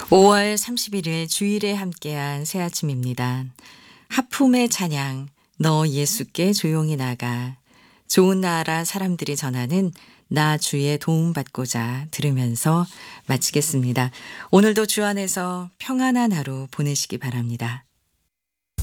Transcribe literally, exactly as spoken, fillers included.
오월 삼십일일 주일에 함께한 새 아침입니다. 하품의 찬양, 너 예수께 조용히 나가. 좋은 나라 사람들이 전하는 나 주의 도움받고자 들으면서 마치겠습니다. 오늘도 주 안에서 평안한 하루 보내시기 바랍니다.